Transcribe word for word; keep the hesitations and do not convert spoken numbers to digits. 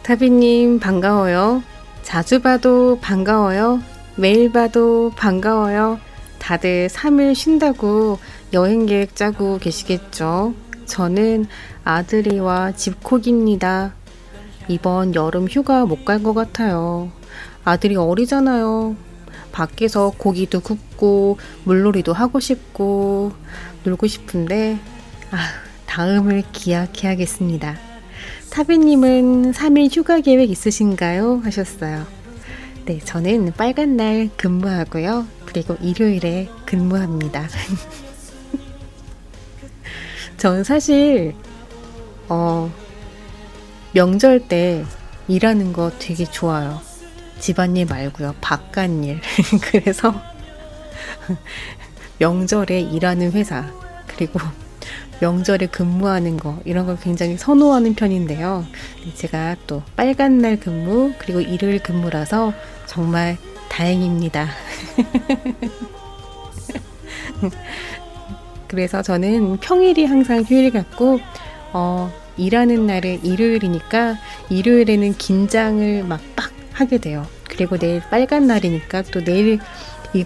타비님 반가워요. 자주 봐도 반가워요. 매일 봐도 반가워요. 다들 삼 일 쉰다고 여행 계획 짜고 계시겠죠? 저는 아들이와 집콕입니다. 이번 여름 휴가 못 갈 것 같아요. 아들이 어리잖아요. 밖에서 고기도 굽고 물놀이도 하고 싶고 놀고 싶은데 아, 다음을 기약해야겠습니다. 타비님은 삼 일 휴가 계획 있으신가요? 하셨어요. 네, 저는 빨간 날 근무하고요. 그리고 일요일에 근무합니다. 저는 사실 어, 명절 때 일하는 거 되게 좋아요. 집안일 말고요. 바깥일. 그래서 명절에 일하는 회사 그리고 명절에 근무하는 거 이런 걸 굉장히 선호하는 편인데요. 제가 또 빨간 날 근무 그리고 일요일 근무라서 정말 다행입니다. 그래서 저는 평일이 항상 휴일 같고 어, 일하는 날은 일요일이니까 일요일에는 긴장을 막 빡 하게 돼요. 그리고 내일 빨간 날이니까 또 내일